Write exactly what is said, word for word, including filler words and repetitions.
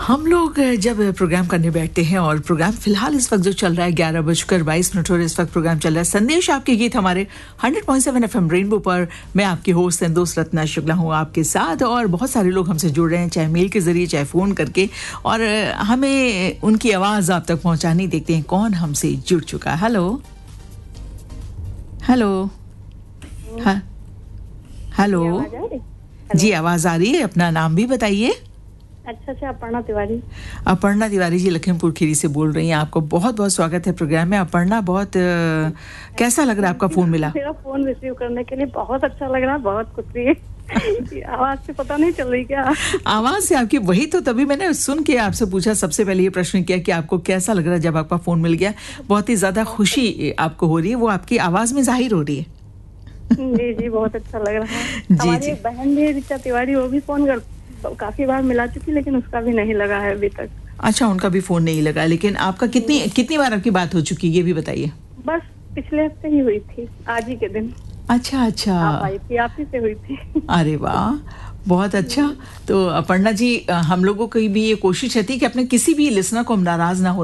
हम लोग जब प्रोग्राम करने बैठते हैं और प्रोग्राम फिलहाल इस वक्त जो चल रहा है ग्यारह बजकर बाईस मिनट और इस वक्त प्रोग्राम चल रहा है संदेश आपके गीत हमारे hundred point seven FM rainbow पर। मैं आपकी होस्ट संदोष रत्ना शुक्ला हूँ आपके साथ और बहुत सारे लोग हमसे जुड़ रहे हैं, चाहे मेल के जरिए चाहे फ़ोन करके, और हमें उनकी आवाज़ आप तक पहुँचानी। देखते हैं कौन हमसे जुड़ चुका है। हेलो हेलो हाँ हेलो जी, आवाज़ आ रही है। अपना नाम भी बताइए। अच्छा अच्छा अपर्णा तिवारी। अपर्णा तिवारी जी लखीमपुर खीरी से बोल रही हैं। आपको बहुत बहुत स्वागत है प्रोग्राम में। अपर्णा, बहुत आ, कैसा लग रहा है आपका फोन मिला? मेरा फोन रिसीव करने के लिए बहुत अच्छा लग रहा है, बहुत खुशी। आवाज से पता नहीं चल रही क्या? आवाज से आपकी, वही तो तभी मैंने सुन के आपसे पूछा, सबसे पहले ये प्रश्न किया कि आपको कैसा लग रहा है जब आपका फोन मिल गया। बहुत ही ज्यादा खुशी आपको हो रही है, वो आपकी आवाज में जाहिर हो रही है। जी जी बहुत अच्छा लग रहा है। हमारी एक बहन भी ऋचा तिवारी, वो भी फोन कर काफी बार मिला चुकी, लेकिन उसका भी नहीं लगा है अभी तक। अच्छा, उनका भी फोन नहीं लगा, लेकिन आपका कितनी कितनी बार आपकी बात हो चुकी है ये भी बताइए। बस पिछले हफ्ते ही हुई थी, आज ही के दिन। अच्छा अच्छा, आप आई थी, आप ही से हुई थी। अरे वाह, बहुत अच्छा। तो अपर्णा जी, हम लोगों की भी ये कोशिश रहती है कि अपने किसी भी लिसनर को हम नाराज ना हो